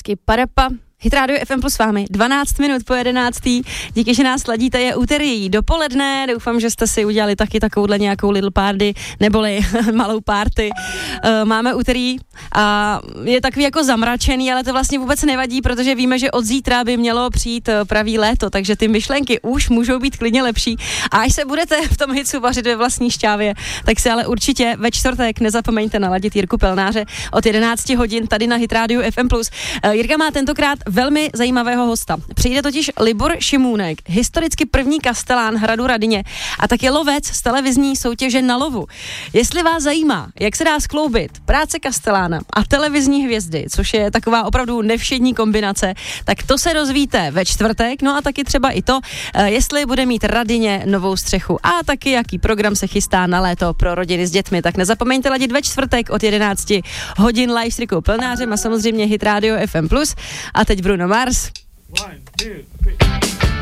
hezky Parapa. Hit Radio FM Plus s vámi, 12 minut po 11. Díky, že nás sladíte, je úterý dopoledne, doufám, že jste si udělali taky takovouhle nějakou little party, neboli malou party. Máme úterý a je takový jako zamračený, ale to vlastně vůbec nevadí, protože víme, že od zítra by mělo přijít pravý léto, takže ty myšlenky už můžou být klidně lepší. A až se budete v tom hicu vařit ve vlastní šťávě, tak si ale určitě ve čtvrtek nezapomeňte naladit Jirku Pelnáře od 11 hodin tady na Hit Radio FM Plus. Jirka má tentokrát velmi zajímavého hosta. Přijde totiž Libor Šimůnek, historicky první kastelán hradu Radyně a taky lovec z televizní soutěže Na lovu. Jestli vás zajímá, jak se dá skloubit práce kastelána a televizní hvězdy, což je taková opravdu nevšední kombinace, tak to se dozvíte ve čtvrtek, no a taky třeba i to, jestli bude mít Radyně novou střechu a taky jaký program se chystá na léto pro rodiny s dětmi, tak nezapomeňte ladit ve čtvrtek od 11 hodin live s Jirkou Pelnářem a samozřejmě Hit Radio FM Plus. A teď Bruno Mars. 1, 2, 3